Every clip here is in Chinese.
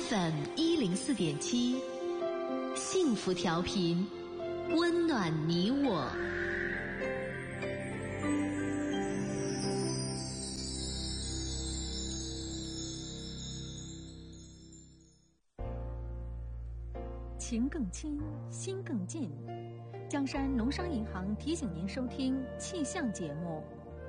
FM104.7，幸福调频，温暖你我。 情更亲，心更近。江山农商银行提醒您收听气象节目。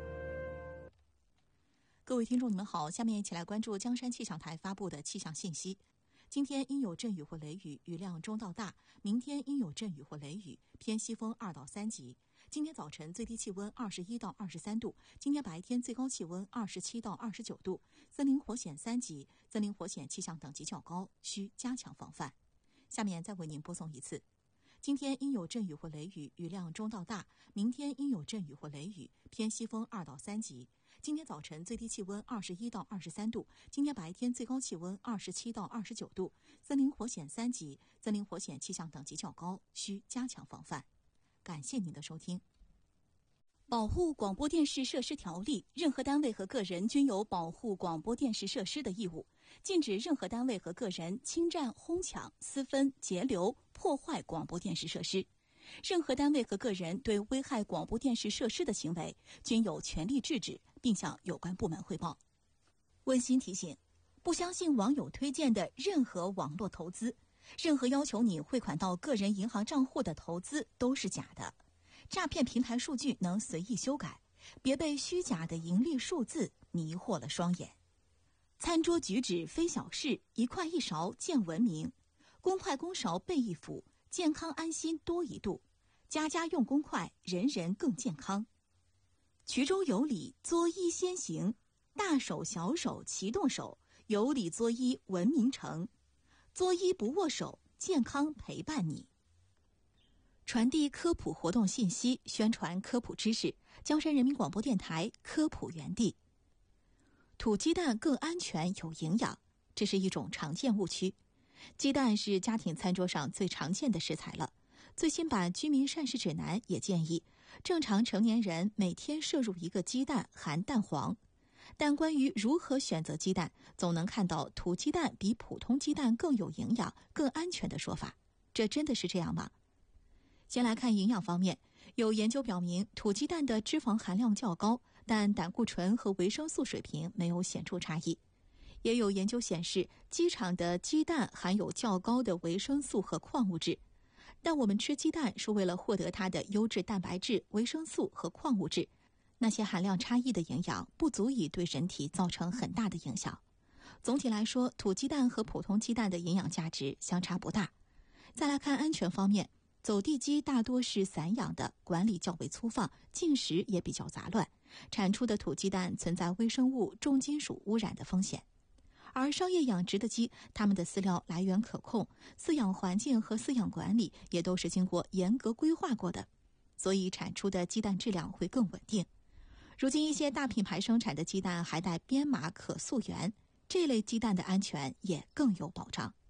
各位听众你们好，下面一起来关注江山气象台发布的气象信息。今天阴有阵雨或雷雨，雨量中到大；明天阴有阵雨或雷雨，偏西风2到3级。今天早晨最低气温21到23度，今天白天最高气温27到29度，森林火险3级，森林火险气象等级较高，需加强防范。下面再为您播送一次。今天阴有阵雨或雷雨，雨量中到大；明天阴有阵雨或雷雨，偏西风2到3级。今天早晨最低气温21到23度，今天白天最高气温27到29度，森林火险3级，森林火险气象等级较高，需加强防范。感谢您的收听。保护广播电视设施条例，任何单位和个人均有保护广播电视设施的义务，禁止任何单位和个人侵占、哄抢、私分、截留、破坏广播电视设施。任何单位和个人对危害广播电视设施的行为，均有权利制止，并向有关部门汇报。温馨提醒：不相信网友推荐的任何网络投资，任何要求你汇款到个人银行账户的投资都是假的。诈骗平台数据能随意修改，别被虚假的盈利数字迷惑了双眼。餐桌举止非小事，一筷一勺见文明。公筷公勺备一辅，健康安心多一度。家家用公筷，人人更健康。衢中有礼，作揖先行。大手小手齐动手，有礼作揖文明成。作揖不握手，健康陪伴你。传递科普活动信息，宣传科普知识。江山人民广播电台科普园地。土鸡蛋更安全有营养，这是一种常见误区。鸡蛋是家庭餐桌上最常见的食材了。最新版居民膳食指南也建议，正常成年人每天摄入1个鸡蛋含蛋黄。但关于如何选择鸡蛋，总能看到土鸡蛋比普通鸡蛋更有营养、更安全的说法。这真的是这样吗？先来看营养方面，有研究表明，土鸡蛋的脂肪含量较高，但胆固醇和维生素水平没有显著差异。也有研究显示，鸡场的鸡蛋含有较高的维生素和矿物质。但我们吃鸡蛋是为了获得它的优质蛋白质、维生素和矿物质，那些含量差异的营养不足以对人体造成很大的影响。总体来说，土鸡蛋和普通鸡蛋的营养价值相差不大。再来看安全方面，走地鸡大多是散养的，管理较为粗放，进食也比较杂乱，产出的土鸡蛋存在微生物、重金属污染的风险。而商业养殖的鸡，它们的饲料来源可控，饲养环境和饲养管理也都是经过严格规划过的，所以产出的鸡蛋质量会更稳定。如今一些大品牌生产的鸡蛋还带编码可溯源，这类鸡蛋的安全也更有保障。